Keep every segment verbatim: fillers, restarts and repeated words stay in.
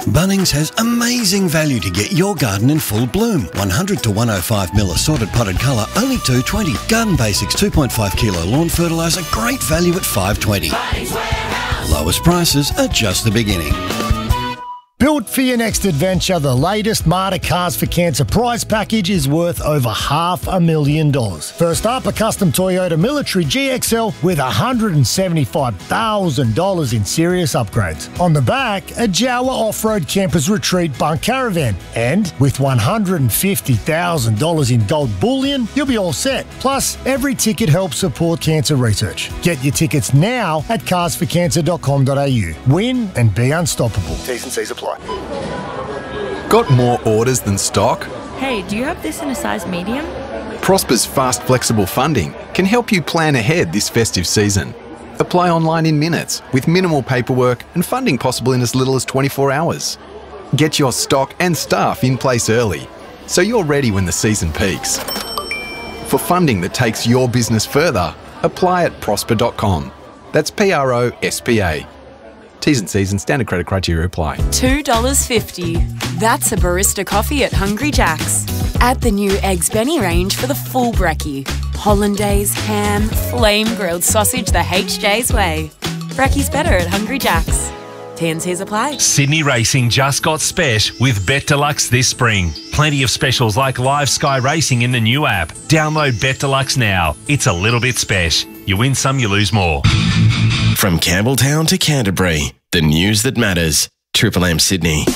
Bunnings has amazing value to get your garden in full bloom. one hundred to one oh five mil assorted potted colour, only two dollars twenty. Garden Basics two point five kilo lawn fertiliser, great value at five dollars twenty. Bunnings Warehouse. Lowest prices are just the beginning. Built for your next adventure, the latest Marta Cars for Cancer prize package is worth over half a million dollars. First up, a custom Toyota Military G X L with one hundred seventy-five thousand dollars in serious upgrades. On the back, a Jawa Off-Road Campers Retreat Bunk Caravan. And with one hundred fifty thousand dollars in gold bullion, you'll be all set. Plus, every ticket helps support cancer research. Get your tickets now at cars for cancer dot com dot a u. Win and be unstoppable. T's and C's apply. Got more orders than stock? Hey, do you have this in a size medium? Prosper's fast, flexible funding can help you plan ahead this festive season. Apply online in minutes with minimal paperwork and funding possible in as little as twenty-four hours. Get your stock and staff in place early so you're ready when the season peaks. For funding that takes your business further, apply at prosper dot com. That's P R O S P A. T's and C's and standard credit criteria apply. two dollars fifty. That's a barista coffee at Hungry Jack's. Add the new Eggs Benny range for the full brekkie. Hollandaise, ham, flame grilled sausage the H J's way. Brekkie's better at Hungry Jack's. T and C's apply. Sydney Racing just got spesh with Bet Deluxe this spring. Plenty of specials like live Sky Racing in the new app. Download Bet Deluxe now. It's a little bit spesh. You win some, you lose more. From Campbelltown to Canterbury, the news that matters. Triple M Sydney.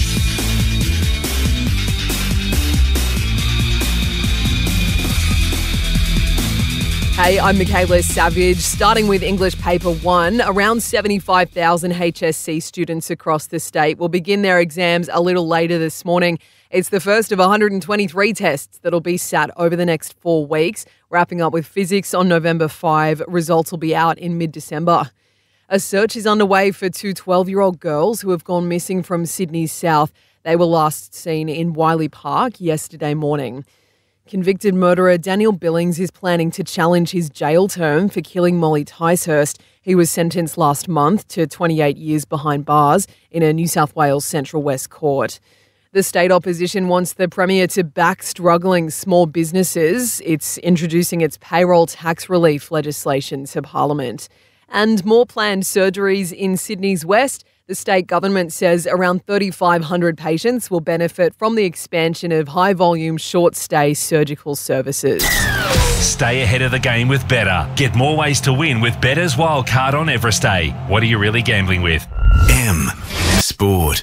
Hey, I'm Michaela Savage. Starting with English Paper one, around seventy-five thousand H S C students across the state will begin their exams a little later this morning. It's the first of one hundred twenty-three tests that'll be sat over the next four weeks, wrapping up with physics on November fifth. Results will be out in mid-December. A search is underway for two twelve-year-old girls who have gone missing from Sydney's south. They were last seen in Wiley Park yesterday morning. Convicted murderer Daniel Billings is planning to challenge his jail term for killing Molly Ticehurst. He was sentenced last month to twenty-eight years behind bars in a New South Wales Central West court. The state opposition wants the Premier to back struggling small businesses. It's introducing its payroll tax relief legislation to Parliament. And more planned surgeries in Sydney's West. The state government says around thirty-five hundred patients will benefit from the expansion of high-volume, short-stay surgical services. Stay ahead of the game with Betr. Get more ways to win with Better's Wildcard on Everest Day. What are you really gambling with? M Sport.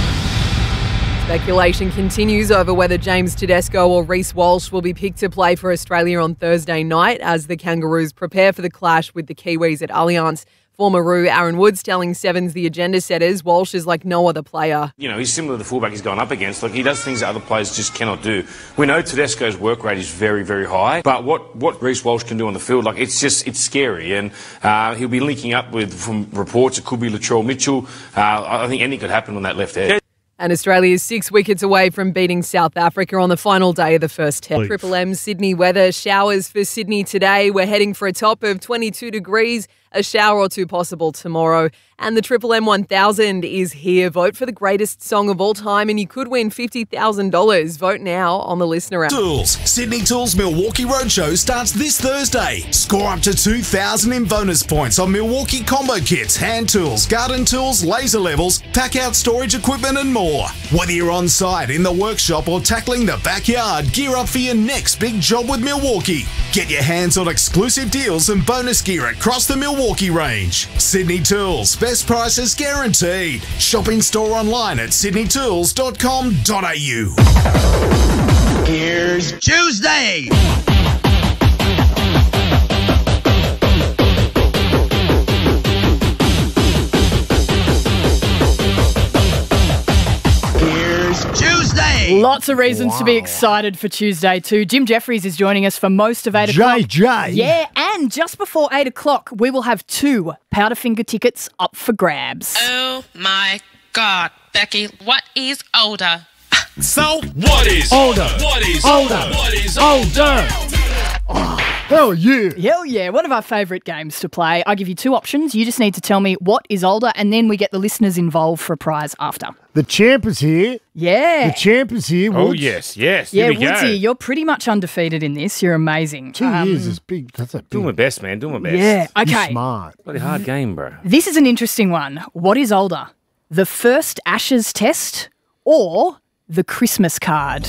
Speculation continues over whether James Tedesco or Reece Walsh will be picked to play for Australia on Thursday night as the Kangaroos prepare for the clash with the Kiwis at Allianz. Former Roo Aaron Woods telling Sevens the agenda setters Walsh is like no other player. You know, he's similar to the fullback he's gone up against. Like, he does things that other players just cannot do. We know Tedesco's work rate is very, very high, but what, what Reece Walsh can do on the field, like, it's just, it's scary. And uh, he'll be linking up with, from reports, it could be Latrell Mitchell. Uh, I think anything could happen on that left edge. And Australia is six wickets away from beating South Africa on the final day of the first test. Triple M Sydney weather. Showers for Sydney today. We're heading for a top of twenty-two degrees. A shower or two possible tomorrow. And the Triple M one thousand is here. Vote for the greatest song of all time and you could win fifty thousand dollars. Vote now on the listener app. Tools. Sydney Tools Milwaukee Roadshow starts this Thursday. Score up to two thousand in bonus points on Milwaukee combo kits, hand tools, garden tools, laser levels, pack out storage equipment and more. Whether you're on site, in the workshop or tackling the backyard, gear up for your next big job with Milwaukee. Get your hands on exclusive deals and bonus gear across the Milwaukee range. Sydney Tools. Best prices guaranteed. Shop in store online at sydney tools dot com dot a u. Here's Tuesday. Here's Tuesday. Lots of reasons wow. to be excited for Tuesday too. Jim Jeffries is joining us for most of eight o'clock. J J. Yeah, and just before eight o'clock, we will have two Powderfinger tickets up for grabs. Oh my God, Becky, what is older? So, what is older? What is older? What is older? older. Hell yeah. Hell yeah. One of our favourite games to play. I give you two options. You just need to tell me what is older, and then we get the listeners involved for a prize after. The champ is here. Yeah. The champ is here. Oh, Woods. yes, yes. Yeah, Here we Woodsy, go. you're pretty much undefeated in this. You're amazing. Two Um, years is big. That's a big. Doing my best, man. Doing my best. Yeah, You're okay. smart. Bloody hard game, bro. This is an interesting one. What is older? The first Ashes test or the Christmas card?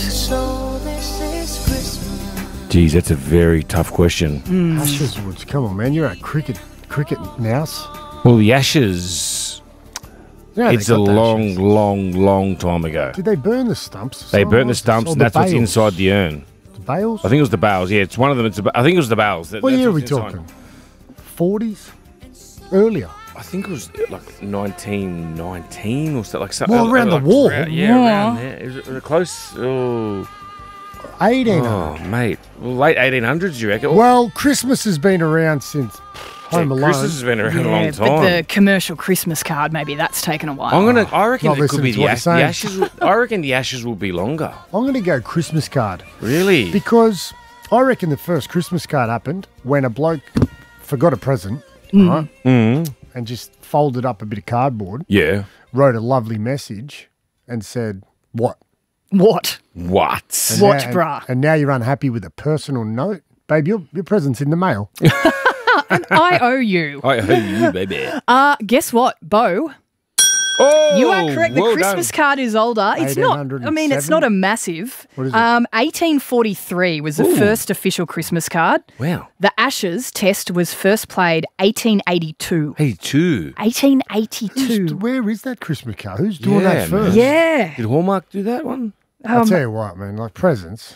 Geez, that's a very tough question. Mm. Ashes Woods. Come on, man. You're a cricket cricket mouse. Well, the Ashes, Yeah, they it's a got the long, Ashes. long, long time ago. Did they burn the stumps? They Someone burnt the else? stumps, Or and the that's what's bales? inside the urn. The bales? I think it was the bales. Yeah, it's one of them. It's a, I think it was the bales. That, What that's year are we what's inside. talking? forties? Earlier? I think it was like nineteen nineteen or something like something. Well, around the like, war. around- yeah, around there. It was, was it close? Oh, eighteen oh, mate. Well, late eighteen hundreds, you reckon? Well, Christmas has been around since Home Yeah, Alone. Christmas has been around a long Yeah, time. but the commercial Christmas card, maybe that's taken a while. I'm gonna. I reckon Not it could listening be to the, what ash, you're the saying. ashes. Will, I reckon the ashes will be longer. I'm going to go Christmas card. Really? Because I reckon the first Christmas card happened when a bloke forgot a present, Mm. right? Mm. And just folded up a bit of cardboard, Yeah. wrote a lovely message, and said, what? What? What? And What, now, brah? And, and now you're unhappy with a personal note? Babe, your, your present's in the mail. And I owe you. I owe you, baby. Uh, guess what, Bo? Oh, You are correct. The well Christmas done. card is older. It's not. I mean, it's not a massive. What is it? Um, eighteen forty-three was the Ooh. first official Christmas card. Wow. The Ashes test was first played eighteen eighty-two. Hey, two. eighteen Who's- eighty-two. where is that Christmas card? Who's doing Yeah, that first? Yeah. Did Hallmark do that one? I'll Um, tell you what, man, like presents.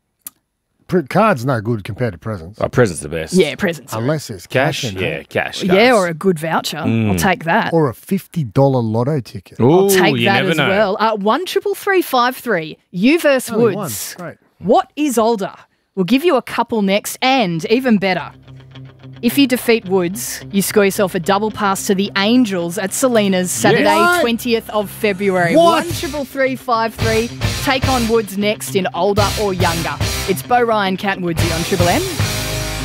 Pre- cards no good compared to presents. Oh, presents the best. Yeah, presents. Unless it's Cash? cash. in Yeah, it. cash. Yeah, cards. or a good voucher. I'll Mm. take that. Or a fifty dollars lotto ticket. Ooh, I'll take you that never as know. well. Uh, one triple three five three. You versus Only one. Woods. Great. What is older? We'll give you a couple next, and even better, if you defeat Woods, you score yourself a double pass to the Angels at Salinas Saturday, What? twentieth of February. What? One triple three five three. Take on Woods next in older or younger. It's Bo Ryan, Cat and Woodsy on Triple M.